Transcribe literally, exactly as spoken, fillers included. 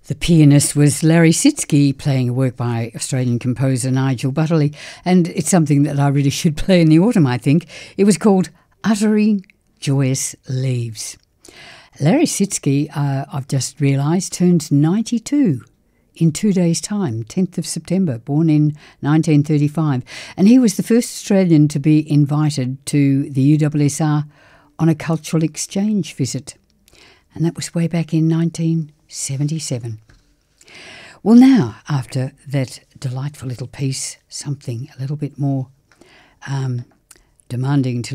The pianist was Larry Sitzky, playing a work by Australian composer Nigel Butterley, and it's something that I really should play in the autumn, I think. It was called Uttering Joyous Leaves. Larry Sitzky, uh, I've just realised, turned ninety-two in two days' time, tenth of September, born in nineteen thirty-five. And he was the first Australian to be invited to the U S S R on a cultural exchange visit. And that was way back in nineteen seventy-seven. Well, now, after that delightful little piece, something a little bit more um, demanding to